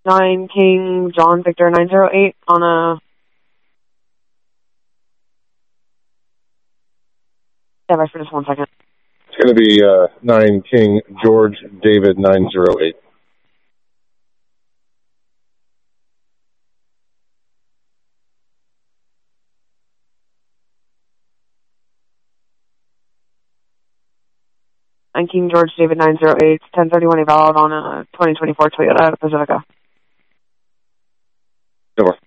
9 King John Victor 908 on a... Yeah, right, for just 1 second. It's going to be 9 King George David 908. King George David 908, 1031 valid on a 2024 Toyota Pacifica. Over.